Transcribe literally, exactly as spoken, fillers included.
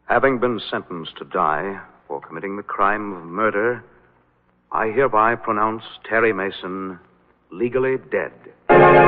Having been sentenced to die for committing the crime of murder, I hereby pronounce Terry Mason legally dead.